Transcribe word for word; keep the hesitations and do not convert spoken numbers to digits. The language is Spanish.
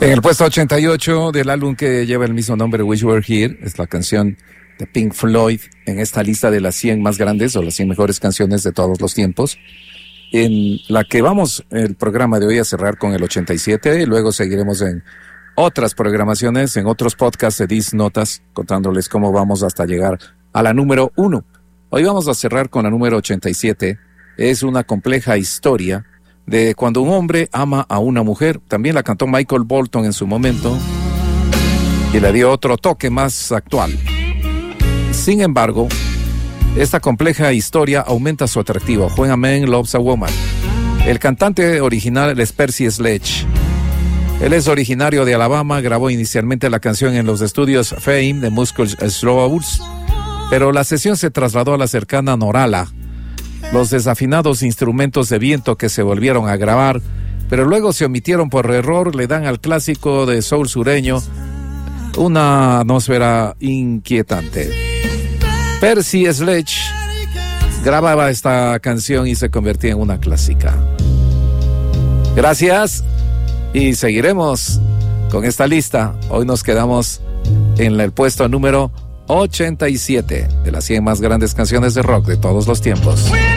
En el puesto ochenta y ocho del álbum que lleva el mismo nombre, Wish You Were Here, es la canción de Pink Floyd en esta lista de las cien más grandes o las cien mejores canciones de todos los tiempos, en la que vamos el programa de hoy a cerrar con el ochenta y siete, y luego seguiremos en otras programaciones, en otros podcasts de Dis Notas, contándoles cómo vamos hasta llegar a la número uno. Hoy vamos a cerrar con la número ochenta y siete. Es una compleja historia de cuando un hombre ama a una mujer. También la cantó Michael Bolton en su momento y le dio otro toque más actual. Sin embargo, esta compleja historia aumenta su atractivo. When a Man Loves a Woman. El cantante original es Percy Sledge. Él es originario de Alabama, grabó inicialmente la canción en los estudios Fame de Muscle Shoals, pero la sesión se trasladó a la cercana Norala. Los desafinados instrumentos de viento que se volvieron a grabar, pero luego se omitieron por error, le dan al clásico de soul sureño una atmósfera inquietante. Percy Sledge grababa esta canción y se convertía en una clásica. Gracias y seguiremos con esta lista. Hoy nos quedamos en el puesto número ochenta y siete de las cien más grandes canciones de rock de todos los tiempos.